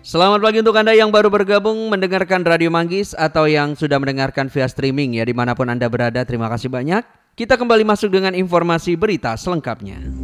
Selamat pagi untuk Anda yang baru bergabung mendengarkan Radio Manggis atau yang sudah mendengarkan via streaming ya dimanapun Anda berada. Terima kasih banyak. Kita kembali masuk dengan informasi berita selengkapnya.